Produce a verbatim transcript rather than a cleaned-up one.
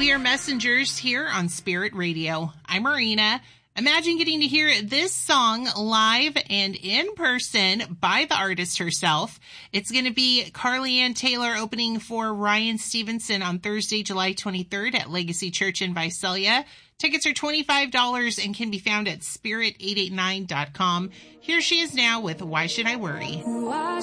We are messengers here on Spirit Radio. I'm Marina. Imagine getting to hear this song live and in person by the artist herself. It's going to be Carly Ann Taylor opening for Ryan Stevenson on Thursday, July twenty-third at Legacy Church in Visalia. Tickets are twenty-five dollars and can be found at spirit eight eight nine dot com. Here she is now with Why Should I Worry? Why